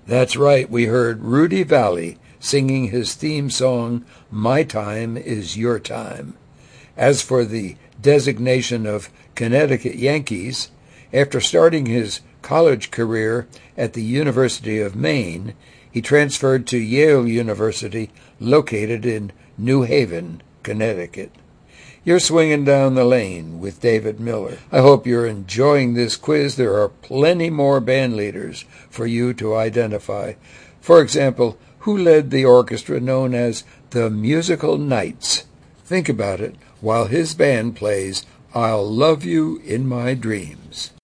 That's right, we heard Rudy Valley singing his theme song, My Time is Your Time. As for the designation of Connecticut Yankees, after starting his college career at the University of Maine, he transferred to Yale University, located in New Haven, Connecticut. You're swinging down the lane with David Miller. I hope you're enjoying this quiz. There are plenty more band leaders for you to identify. For example, who led the orchestra known as the Musical Knights? Think about it while his band plays I'll Love You in My Dreams.